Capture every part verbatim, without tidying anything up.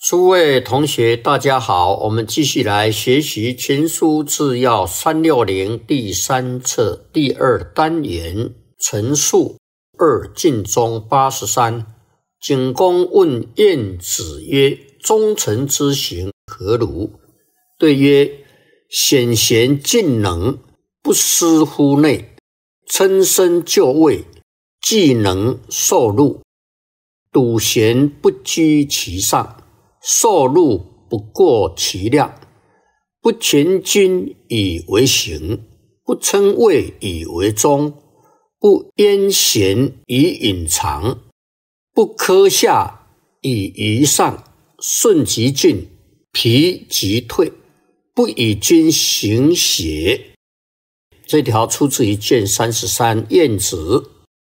诸位同学，大家好，我们继续来学习《群书治要》三六零第三册第二单元陈述二晋中八十三。景公问晏子曰：忠臣之行何如？对曰：显贤尽能，不失乎内，称身就位，既能受禄，笃贤不居其上，受禄不过其量，不全君以为行，不称谓以为忠，不焉贤以隐藏，不苛下以愚上，顺其进，疲其退，不以君行邪。这条出自于卷三十三晏子。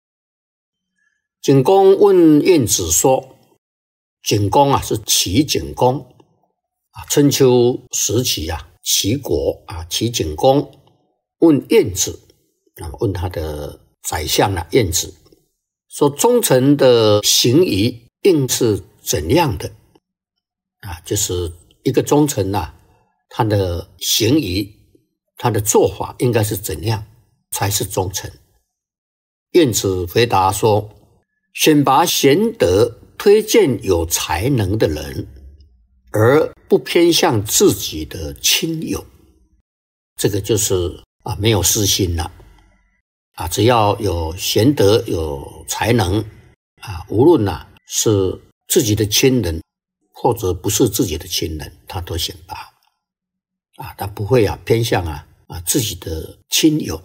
景公问晏子说，景公啊是齐景公啊，春秋时期啊，齐国啊，齐景公问晏子，那么问他的宰相啊，晏子说，忠臣的行仪应是怎样的啊？就是一个忠臣啊，他的行仪，他的做法应该是怎样才是忠臣？晏子回答说，选拔贤德，推荐有才能的人，而不偏向自己的亲友，这个就是啊没有私心了啊！只要有贤德、有才能啊，无论啊是自己的亲人或者不是自己的亲人，他都选拔啊，他不会啊偏向啊啊自己的亲友。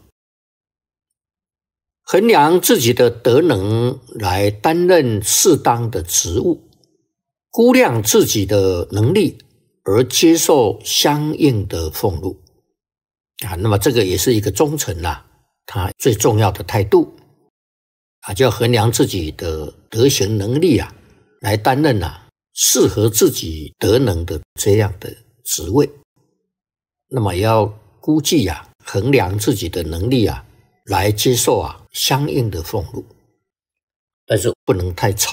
衡量自己的德能来担任适当的职务，估量自己的能力而接受相应的俸禄啊，那么这个也是一个忠臣啊，他最重要的态度啊，就要衡量自己的德行能力啊，来担任啊适合自己德能的这样的职位。那么也要估计啊，衡量自己的能力啊，来接受啊相应的俸禄，但是不能太超